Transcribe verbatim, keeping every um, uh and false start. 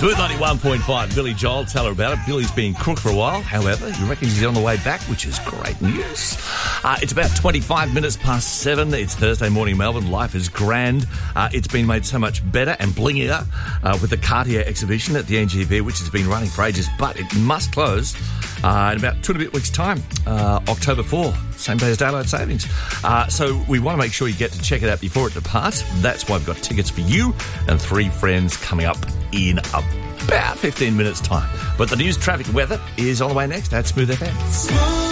Smooth ninety-one point five, Billy Joel, tell her about it. Billy's been crook for a while, however, you reckon he's on the way back, which is great news. Uh, it's about twenty-five minutes past seven. It's Thursday morning, Melbourne. Life is grand. Uh, it's been made so much better and blingier uh, with the Cartier exhibition at the N G V, which has been running for ages, but it must close uh, in about two and a bit weeks' time, uh, October fourth, same day as daylight savings. Uh, so we want to make sure you get to check it out before it departs. That's why we've got tickets for you and three friends coming up in about fifteen minutes' time. But the news, traffic, and weather is on the way next at Smooth F M.